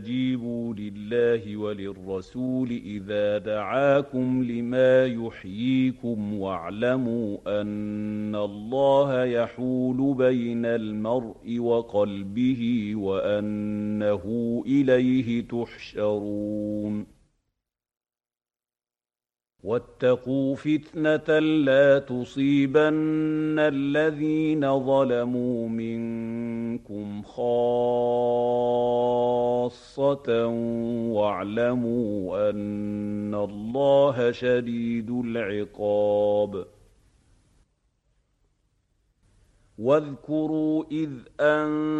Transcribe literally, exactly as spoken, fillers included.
استجيبوا لله وللرسول إذا دعاكم لما يحييكم واعلموا أن الله يحول بين المرء وقلبه وأنه إليه تحشرون واتقوا فتنة لا تصيبن الذين ظلموا منكم خاصة واعلموا أن الله شديد العقاب واذكروا إذ أنتم